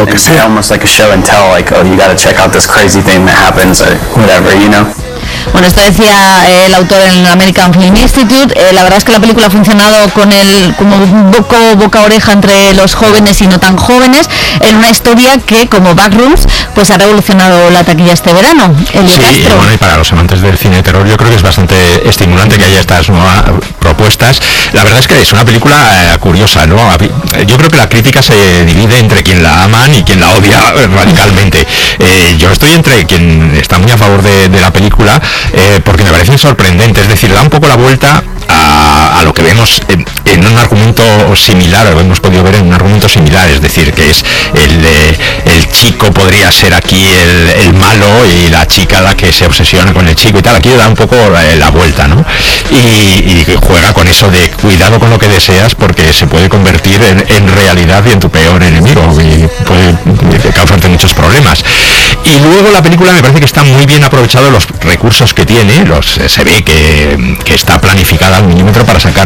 lo que sea. Almost like a show and tell, like, oh, you gotta check out this crazy thing that happens or whatever, you know. Bueno, esto decía el autor en el American Film Institute. La verdad es que la película ha funcionado como boca-oreja entre los jóvenes y no tan jóvenes, en una historia que, como Backrooms, pues ha revolucionado la taquilla este verano. Sí, Castro. Bueno, y para los amantes del cine de terror yo creo que es bastante estimulante que haya estas nuevas propuestas. La verdad es que es una película curiosa, ¿no? Yo creo que la crítica se divide entre quien la aman y quien la odia radicalmente. Yo estoy entre quien está muy a favor de la película, porque me parece sorprendente, es decir, da un poco la vuelta a lo que vemos en un argumento similar, o hemos podido ver en un argumento similar, es decir, que es el chico podría ser aquí el malo y la chica la que se obsesiona con el chico y tal. Aquí da un poco la vuelta, ¿no? Y juega con eso de cuidado con lo que deseas, porque se puede convertir en realidad y en tu peor enemigo y puede causarte muchos problemas. Y luego la película me parece que está muy bien aprovechado los recursos que tiene, se ve que está planificada al milímetro para sacar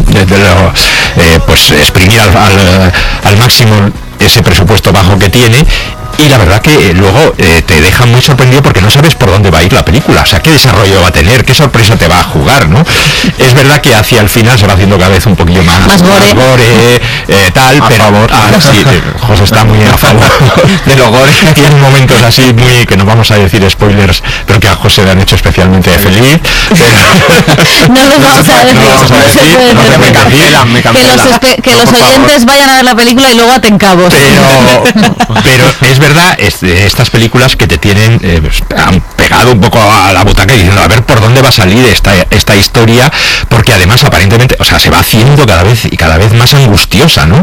pues exprimir al máximo ese presupuesto bajo que tiene. Y la verdad que luego te deja muy sorprendido porque no sabes por dónde va a ir la película, o sea, qué desarrollo va a tener, qué sorpresa te va a jugar, ¿no? Es verdad que hacia el final se va haciendo cada vez un poquillo más gore, tal, pero sí, José está muy a favor de lo gore. Tiene momentos así muy, que no vamos a decir spoilers, pero que a José le han hecho especialmente feliz. No los vamos a decir. Me cancelan. Que los oyentes vayan a ver la película y luego aten cabos. Pero es verdad, estas películas que te tienen han pegado un poco a la butaca diciendo a ver por dónde va a salir esta historia, porque además aparentemente, o sea, se va haciendo cada vez más angustiosa, ¿no?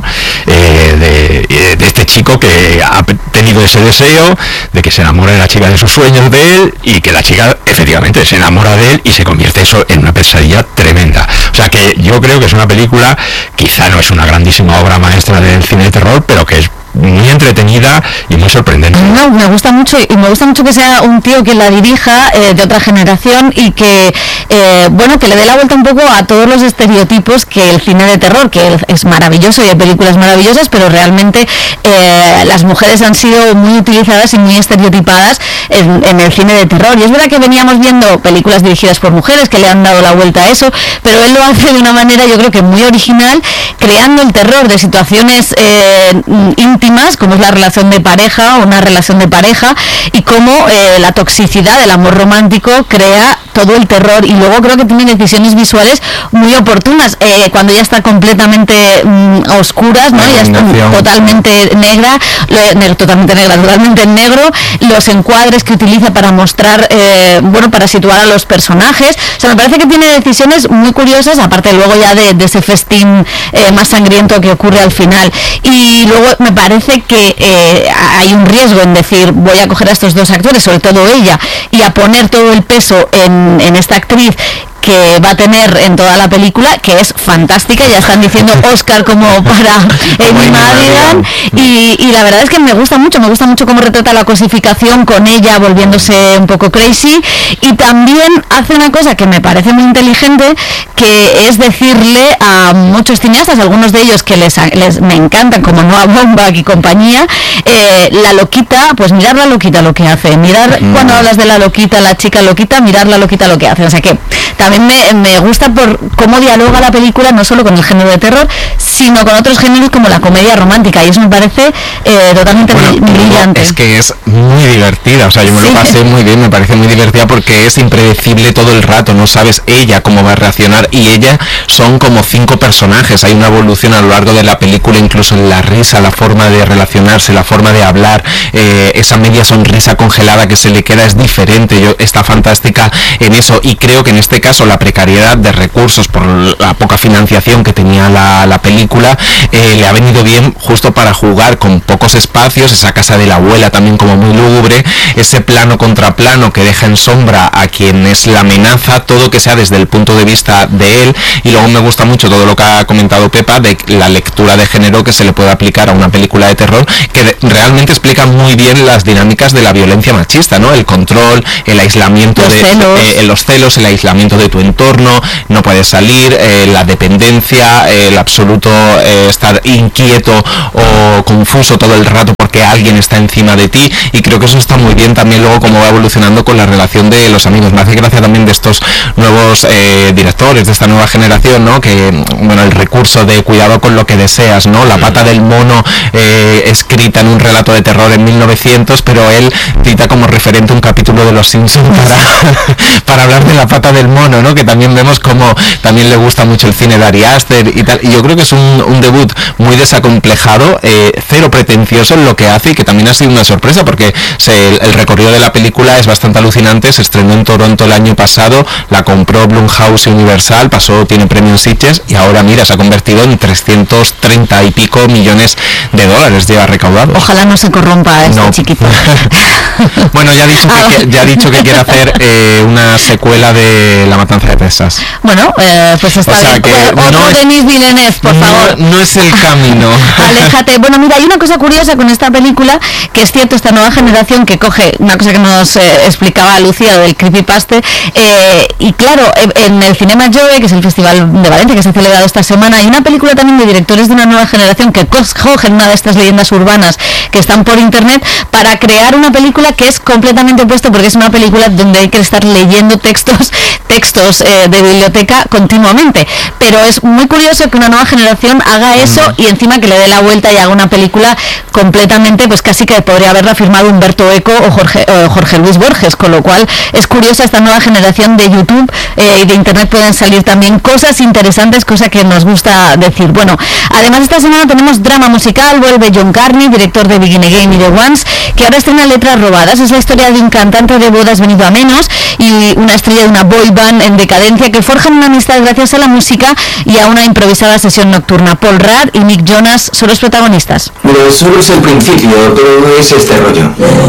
De este chico que ha tenido ese deseo de que se enamore de la chica de sus sueños de él, y que la chica efectivamente se enamora de él y se convierte eso en una pesadilla tremenda. O sea que yo creo que es una película, quizá no es una grandísima obra maestra del cine de terror, pero que es muy entretenida y muy sorprendente. No, me gusta mucho, y me gusta mucho que sea un tío que la dirija, de otra generación, y que que le dé la vuelta un poco a todos los estereotipos que el cine de terror, que es maravilloso y hay películas maravillosas, pero realmente las mujeres han sido muy utilizadas y muy estereotipadas en el cine de terror. Y es verdad que veníamos viendo películas dirigidas por mujeres que le han dado la vuelta a eso, pero él lo hace de una manera, yo creo que muy original, creando el terror de situaciones íntimas, como es la relación de pareja o una relación de pareja, y cómo la toxicidad del amor romántico crea todo el terror. Y luego creo que tiene decisiones visuales muy oportunas, cuando ya está completamente a oscuras, ¿no? Ya está totalmente negra, totalmente en negro, los encuadres que utiliza para mostrar, para situar a los personajes. O sea, me parece que tiene decisiones muy curiosas, aparte luego ya de ese festín más sangriento que ocurre al final. Y luego me parece que hay un riesgo en decir, voy a coger a estos dos actores, sobre todo ella, y a poner todo el peso en esta actriz que va a tener en toda la película, que es fantástica. Ya están diciendo Oscar como para Amy Madigan, y la verdad es que me gusta mucho cómo retrata la cosificación con ella volviéndose un poco crazy, y también hace una cosa que me parece muy inteligente, que es decirle a muchos cineastas, algunos de ellos que me encantan, como Noah Baumbach y compañía, la loquita, pues mirar la loquita lo que hace, mirar cuando hablas de la loquita, la chica loquita, mirar la loquita lo que hace. O sea que también me gusta por cómo dialoga la película, no solo con el género de terror, sino con otros géneros como la comedia romántica, y eso me parece totalmente brillante. Es que es muy divertida, o sea, yo me lo pasé muy bien, me parece muy divertida porque es impredecible todo el rato, no sabes ella cómo va a reaccionar, y ella son como 5 personajes, hay una evolución a lo largo de la película, incluso en la risa, la forma de relacionarse, la forma de hablar, esa media sonrisa congelada que se le queda es diferente, está fantástica en eso, y creo que en este caso la precariedad de recursos por la poca financiación que tenía la película le ha venido bien justo para jugar con pocos espacios, esa casa de la abuela también como muy lúgubre, ese plano contra plano que deja en sombra a quien es la amenaza, todo que sea desde el punto de vista de él. Y luego me gusta mucho todo lo que ha comentado Pepa de la lectura de género que se le puede aplicar a una película de terror, que realmente explica muy bien las dinámicas de la violencia machista, ¿no? El control, el aislamiento los celos, el aislamiento de tu entorno, no puedes salir, la dependencia, el absoluto estar inquieto o confuso todo el rato porque que alguien está encima de ti, y creo que eso está muy bien también luego cómo va evolucionando con la relación de los amigos. Me hace gracia también de estos nuevos directores, de esta nueva generación, ¿no? Que, bueno, el recurso de cuidado con lo que deseas, ¿no? La pata del mono, escrita en un relato de terror en 1900, pero él cita como referente un capítulo de Los Simpsons para hablar de la pata del mono, ¿no? Que también vemos como también le gusta mucho el cine de Ari Aster y tal, y yo creo que es un debut muy desacomplejado, cero pretencioso en lo que hace, y que también ha sido una sorpresa porque el recorrido de la película es bastante alucinante. Se estrenó en Toronto el año pasado, la compró Blumhouse y Universal, tiene premio en Sitges, y ahora mira, se ha convertido en 330 y pico millones de dólares lleva recaudado. Ojalá no se corrompa este chiquito. Bueno, ya ha dicho que quiere hacer una secuela de La Matanza de Texas. Bueno, pues está bien. Otro Denis Villeneuve, por favor. No es el camino. Aléjate. Bueno, mira, hay una cosa curiosa con esta película, que es cierto, esta nueva generación que coge una cosa que nos explicaba Lucía del creepypasta, y claro, en el Cinema Jove, que es el festival de Valencia que se ha celebrado esta semana, hay una película también de directores de una nueva generación que cogen una de estas leyendas urbanas que están por internet para crear una película que es completamente opuesto, porque es una película donde hay que estar leyendo textos de biblioteca continuamente. Pero es muy curioso que una nueva generación haga eso y encima que le dé la vuelta y haga una película completamente, pues casi que podría haberla firmado Humberto Eco o Jorge Luis Borges, con lo cual es curiosa esta nueva generación de YouTube y de internet. Pueden salir también cosas interesantes, cosa que nos gusta decir. Bueno, además esta semana tenemos drama musical, vuelve John Carney, director de Begin Again y The Ones, que ahora estrena Letras Robadas. Es la historia de un cantante de bodas venido a menos y una estrella de una boy band en decadencia que forjan una amistad gracias a la música y a una improvisada sesión nocturna. Paul Rudd y Nick Jonas son los protagonistas. Pero solo es el principio, todo es este rollo.